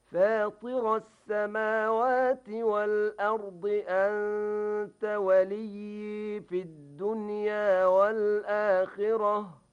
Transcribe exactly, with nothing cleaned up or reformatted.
فاطر السماوات والأرض أنت ولي في الدنيا والآخرة